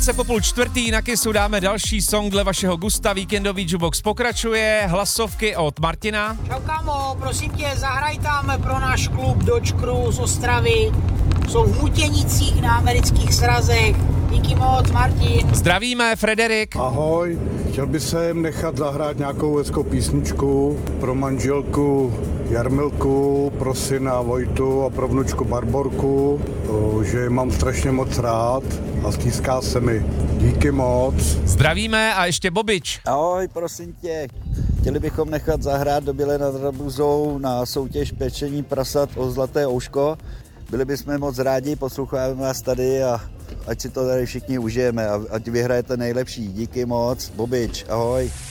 Se po 3:30 na Kissu dáme další song dle vašeho gusta, víkendový jukebox pokračuje, hlasovky od Martina. Čau kámo, prosím tě, zahraj tam pro náš klub Dodge Crew z Ostravy, jsou v Mutěnicích na amerických srazech, díky moc, Martin. Zdravíme, Frederik. Ahoj, chtěl bych sem nechat zahrát nějakou hezkou písničku pro manželku Jarmilku, pro syna Vojtu a pro vnučku Barborku, že je mám strašně moc rád a stýská se mi. Díky moc. Zdravíme a ještě Bobič. Ahoj, prosím tě, chtěli bychom nechat zahrát do Bělé nad Rabuzou na soutěž pečení prasat o zlaté ouško. Byli bychom moc rádi, posloucháme vás tady a ať si to tady všichni užijeme a ať vyhrajete nejlepší. Díky moc, Bobič, ahoj.